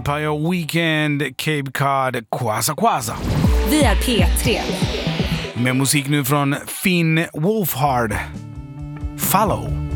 Empire Weekend, Cape Cod, Kwasa Kwasa. Vi är P3. Med musik nu från Finn Wolfhard. Follow.